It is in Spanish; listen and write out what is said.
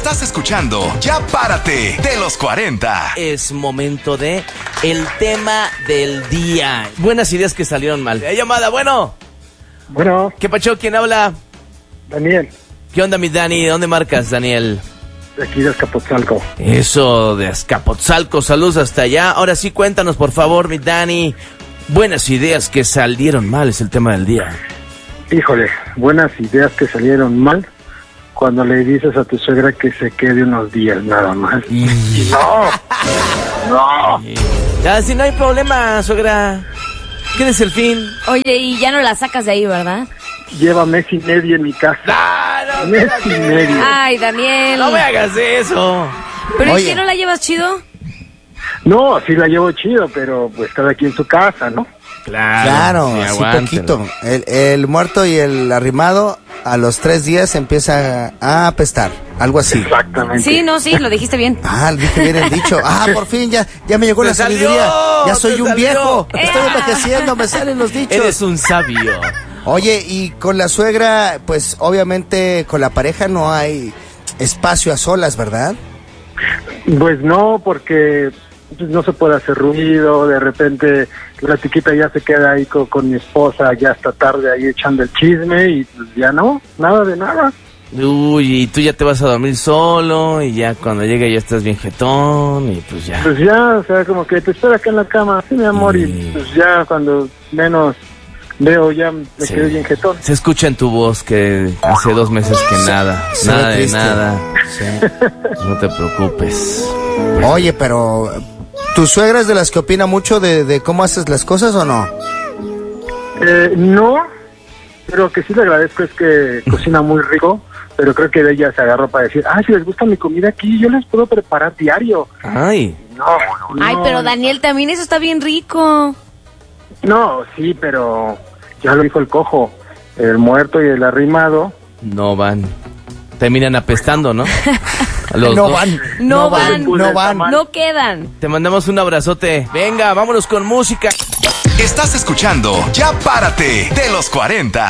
Estás escuchando Ya Párate de los 40. Es momento de el tema del día. Buenas ideas que salieron mal. Llamada, bueno. Bueno. ¿Qué pacho? ¿Quién habla? Daniel. ¿Qué onda, mi Dani? ¿De dónde marcas, Daniel? De aquí de Azcapotzalco. Eso, de Azcapotzalco. Saludos hasta allá. Ahora sí, cuéntanos, por favor, mi Dani. Buenas ideas que salieron mal es el tema del día. Híjole, buenas ideas que salieron mal cuando le dices a tu suegra que se quede unos días nada más. Y no. Ya, si no hay problema, suegra. ¿Quieres el fin? Oye, y ya no la sacas de ahí, ¿verdad? Lleva mes y medio en mi casa. No, mes y medio. Ay, Daniel. No me hagas eso. ¿Pero Oye. ¿y qué no la llevas chido? No, sí la llevo chido, pero pues cada quien en su casa, ¿no? Claro, sí, así aguántalo. poquito. El muerto y el arrimado a los 3 días empieza a apestar, algo así. Exactamente. Sí, no, sí, lo dijiste bien. Ah, dije bien el dicho. Ah, por fin, ya me llegó ¡Te la salió! sabiduría. Ya soy ¡Te un salió! viejo. Estoy envejeciendo, me salen los dichos. Eres un sabio. Oye, y con la suegra, pues obviamente con la pareja no hay espacio a solas, ¿verdad? Pues no, porque pues, no se puede hacer ruido, de repente la chiquita ya se queda ahí con mi esposa ya hasta tarde ahí echando el chisme y pues ya no, nada de nada. Uy, y tú ya te vas a dormir solo y ya cuando llegue ya estás bien jetón y pues ya. Pues ya, o sea, como que te espera acá en la cama, sí, mi amor, y pues ya cuando menos veo ya me Sí. quedé bien jetón. Se escucha en tu voz que hace 2 meses que nada, Se nada ve de triste. nada. Sí. No te preocupes. Oye, pero ¿tu suegra es de las que opina mucho de cómo haces las cosas o no? No, pero que sí le agradezco es que cocina muy rico, pero creo que de ella se agarró para decir, si les gusta mi comida aquí, yo les puedo preparar diario. Ay, No, Ay, pero Daniel, también eso está bien rico. No, sí, pero ya lo dijo el cojo, el muerto y el arrimado. no van. Terminan apestando, ¿no? Los No dos. van. No van, no van. no quedan. Te mandamos un abrazote. Venga, vámonos con música. Estás escuchando Ya Párate de los 40.